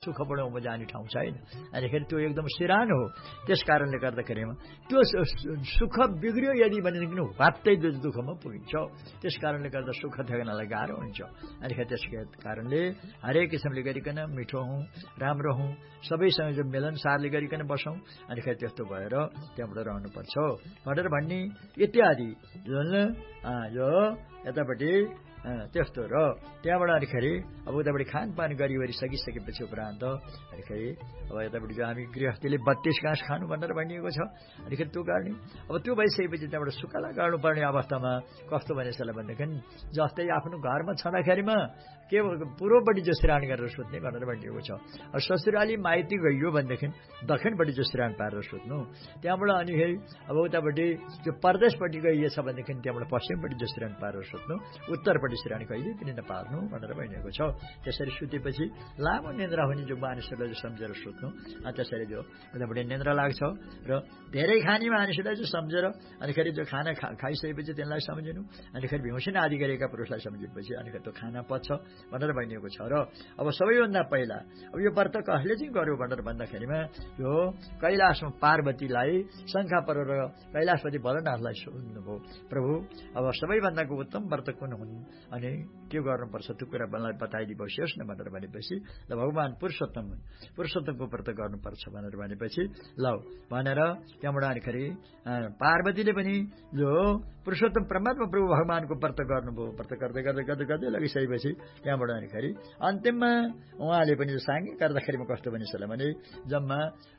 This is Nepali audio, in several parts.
सुखबाट उँभो जाने ठाउँ छैन। अनिखेरि त्यो एकदम सिरानो हो। त्यस कारणले गर्दाखेरिमा त्यो सुख बिग्रियो यदि भनेदेखि वात्तै दुःखमा पुगिन्छ। त्यस कारणले गर्दा सुख ठेक्नलाई गाह्रो हुन्छ। अनिखेरि त्यस कारणले हरेक किसिमले गरिकन मिठो हौँ, राम्रो हौँ, सबैसँग जो मिलनसारले गरिकन बसौँ। अनिखेरि त्यस्तो भएर त्यहाँबाट रहनुपर्छ भनेर भन्ने इत्यादि जुन यो यतापट्टि त्यस्तो र त्यहाँबाट अनिखेरि अब उतापट्टि खानपान गरी सकिसकेपछि उपरान्त अनिखेरि अब यतापट्टि जो हामी गृहस्थीले 32 घाँस खानु भनेर भनिएको छ। अनिखेरि त्यो गर्ने अब त्यो भइसकेपछि त्यहाँबाट सुकाला गर्नुपर्ने अवस्थामा कस्तो भनेसला भनेदेखि जस्तै आफ्नो घरमा छँदाखेरिमा के पूर्वपट्टि जो श्राण गरेर सुत्ने भनेर भनिएको छ। अब ससुराली माइती गइयो भनेदेखि दक्षिणपट्टि जो श्राण पारेर सुत्नु। त्यहाँबाट अनिखेरि अब उतापट्टि जो परदेशपट्टि गइएछ भनेदेखि त्यहाँबाट पश्चिमपट्टि जो श्राण पारेर सुत्नु। उत्तरपट्टि श्राण कहिले पनि नपार्नु भनेर भनिएको छ। त्यसरी सुतेपछि लामो निन्द्रा हुने जो मानिसहरूलाई जो सम्झेर सुत्नु। त्यसरी जो उतापट्टि निन्द्रा लाग्छ र धेरै खाने मानिसहरूलाई जो सम्झेर अनिखेरि जो खाना खाइसकेपछि त्यसलाई सम्झिनु। अनिखेरि भ्युसिन आदि गरेका पुरुषलाई सम्झेपछि अनिखेरि त्यो खाना पच्छ भनेर भनिएको छ। र अब सबैभन्दा पहिला अब यो व्रत कसले चाहिँ गर्यो भनेर भन्दाखेरिमा यो कैलाशमा पार्वतीलाई शङ्खा परेर कैलाशपति भोलेनाथलाई सोध्नुभयो, प्रभु अब सबैभन्दाको उत्तम व्रत कुन हुन् अनि के गर्नुपर्छ त्यो कुरा मलाई बताइदिनुहोस् न भनेर भनेपछि ल भगवान पुरुषोत्तम हुन्, पुरुषोत्तमको व्रत गर्नुपर्छ भनेर भनेपछि ल भनेर त्यहाँबाट अनिखेरि पार्वतीले पनि जो पुरुषोत्तम परमात्मा प्रभु भगवानको व्रत गर्नुभयो। व्रत गर्दै गर्दै गर्दै गर्दै लगिसकेपछि त्यहाँबाट अनिखेरि अन्तिममा उहाँले पनि साङ्गी गर्दाखेरिमा कस्तो भनिसक्यो भने जम्मा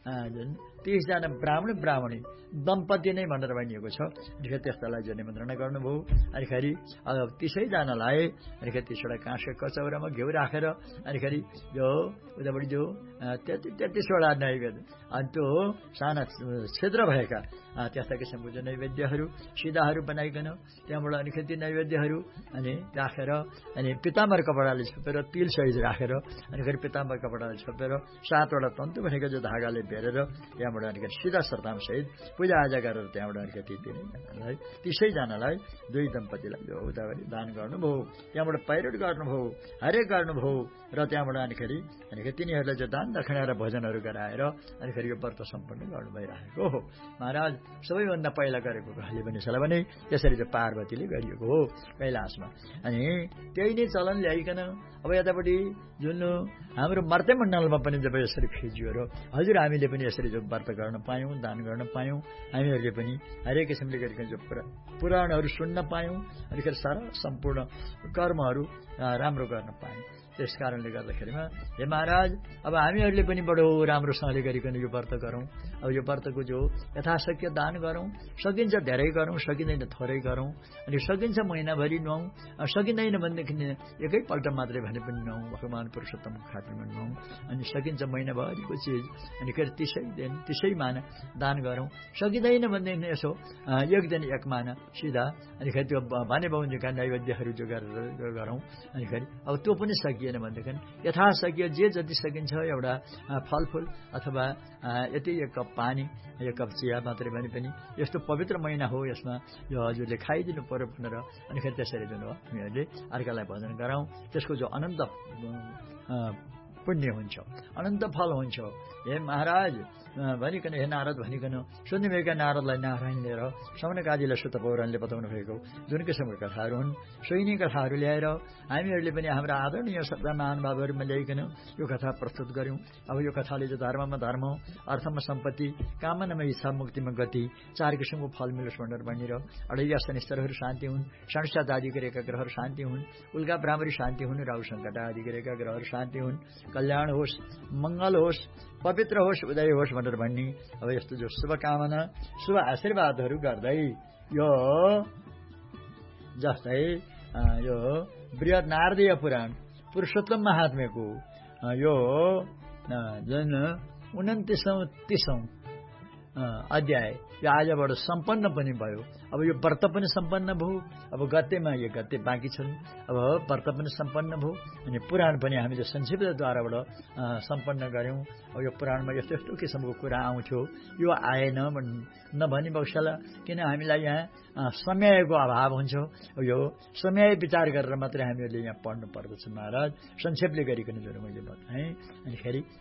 30 जना ब्राह्मणी दम्पति नै भनेर भनिएको छ। अनिखेरि त्यस्तालाई जो निमन्त्रणा गर्नुभयो। अनिखेरि 30 जनालाई अनिखेरि 30 वटा काँसको कचौरामा घिउ राखेर अनिखेरि यो उतापट्टि जो 33 वटा नैवेद्य अनि त्यो साना छिद्र भएका त्यस्ता किसिमको जो नैवेद्यहरू सिधाहरू बनाइकन त्यहाँबाट अनिखेरि ती नैवेद्यहरू अनि राखेर अनि पिताम्बर कपडाले छोपेर तिल सहित राखेर अनिखेरि पिताम्बर कपडाले छोपेर 7 वटा तन्तु भनेको जो धागाले बेरेर त्यहाँबाट अनिखेरि सिधा श्रद्धाम सहित पूजाआजा गरेर त्यहाँबाट अनिखेरि तिनैजनालाई 30 जनालाई दुई दम्पतिलाई जो उतापट्टि दान गर्नुभयो। त्यहाँबाट पैरोट गर्नुभयो, हरेक गर्नुभयो र त्यहाँबाट अनिखेरि तिनीहरूलाई जो दान दक्षिणा र भोजनहरू गराएर अनिखेरि यो व्रत सम्पन्न गर्नु भइरहेको हो। महाराज सबैभन्दा पहिला गरेको कसले भनिसक्यो भने त्यसरी चाहिँ पार्वतीले गरिएको हो कैलाशमा। अनि त्यही नै चलन ल्याइकन अब यतापट्टि जुन हाम्रो मर्ते मण्डलमा पनि जब यसरी फिजियो र हजुर हामीले पनि यसरी जो व्रत गर्न पायौँ, दान गर्न पायौँ, हामीहरूले पनि हरेक किसिमले गरिकन जो पुराणहरू सुन्न पायौँ, अनिखेरि सारा सम्पूर्ण कर्महरू राम्रो गर्न पायौँ। त्यस कारणले गर्दाखेरिमा हे महाराज अब हामीहरूले पनि बडो राम्रोसँगले गरिकन यो व्रत गरौँ। अब यो व्रतको जो यथाशक्य दान गरौँ, सकिन्छ धेरै गरौँ, सकिँदैन थोरै गरौँ, अनि सकिन्छ महिनाभरि नुहाउँ, सकिँदैन भनेदेखि एकैपल्ट मात्रै भने पनि नुहाउँ, भगवान पुरुषोत्तमको खातिरमा नुहाउँ। अनि सकिन्छ महिनाभरिको चिज अनिखेरि 30 दिन 30 माना दान गरौँ, सकिँदैन भनेदेखि यसो एक दिन एक माना सिधा अनिखेरि त्यो भने बाहुनका नैवेद्यहरू जो गरेर गरौँ। अनिखेरि अब त्यो पनि सकिएन भनेदेखि यथाशक्य जे जति सकिन्छ एउटा फलफुल अथवा यति एक कप पानी, एक कप चिया मात्रै भने पनि यस्तो पवित्र महिना हो, यसमा यो हजुरले खाइदिनु पर्यो भनेर अनिखेरि त्यसरी जुन हो हामीहरूले अर्कालाई भोजन गराउँ। त्यसको जो अनन्त पुण्य हुन्छ, अनन्त फल हुन्छ। हे महाराज भनिकन हे नारद भनिकन सुन्नुभएका नारदलाई नारायण लिएर शौनकादिलाई सुत पौराणले बताउनु भएको जुन किसिमका कथाहरू हुन् सोही नै कथाहरू ल्याएर हामीहरूले पनि हाम्रा आदरणीय सदा महानुभावहरूमा ल्याइकन यो कथा प्रस्तुत गर्यौँ। अब यो कथाले जो धर्ममा धर्म, अर्थमा सम्पत्ति, कामनामा इच्छा, मुक्तिमा गति, 4 किसिमको फल मिलोस् भनेर भनिएर अढैया शनिश्चरहरू शान्ति हुन्, षण्सात आदि गरेका ग्रहहरू शान्ति हुन्, उल्का भ्रामरी शान्ति हुन्, राहु सङ्कट आदि गरेका ग्रहहरू शान्ति हुन्, कल्याण होस्, मङ्गल होस्, पवित्र होस्, उदय होस् भनेर भन्ने अब यस्तो जो शुभकामना शुभ आशीर्वादहरू गर्दै यो जस्तै यो बृहत नारदीय पुराण पुरुषोत्तम महात्म्यको यो जुन 29औं अध्याय यो आजबाट सम्पन्न पनि भयो। अब यो व्रत पनि सम्पन्न भयो, अब गतेमा यो गते बाँकी छन्, अब व्रत पनि सम्पन्न भयो अनि पुराण पनि हामीले संक्षिप्तद्वाराबाट सम्पन्न गर्यौँ। अब यो पुराणमा यस्तो यस्तो किसिमको कुरा आउँथ्यो, यो आएन नभनी बक्सला, किन हामीलाई यहाँ समयको अभाव हुन्छ। यो समय विचार गरेर मात्रै हामीहरूले यहाँ पढ्नु पर्दछ महाराज, संक्षेपले गरिकन जुन मैले बताएँ। अनिखेरि